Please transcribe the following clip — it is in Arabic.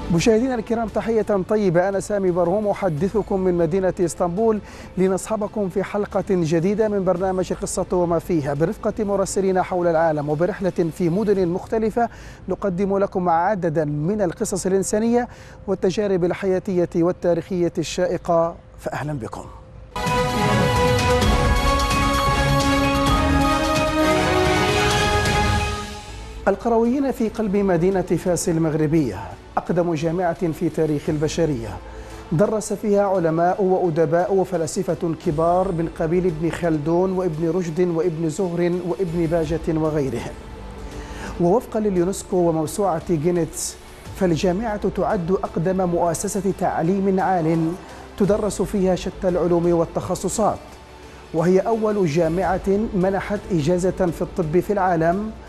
مشاهدينا الكرام، تحية طيبة. أنا سامي برهوم أحدثكم من مدينة اسطنبول لنصحبكم في حلقة جديدة من برنامج قصة وما فيها، برفقة مراسلين حول العالم وبرحلة في مدن مختلفة نقدم لكم عددا من القصص الإنسانية والتجارب الحياتية والتاريخية الشائقة، فأهلا بكم. القرويين في قلب مدينة فاس المغربية، أقدم جامعة في تاريخ البشرية، درس فيها علماء وأدباء وفلاسفة كبار من قبيل ابن خلدون وابن رشد وابن زهر وابن باجة وغيرهم. ووفقا لليونسكو وموسوعة جينيتس، فالجامعة تعد أقدم مؤسسة تعليم عال تدرس فيها شتى العلوم والتخصصات، وهي أول جامعة منحت إجازة في الطب في العالم،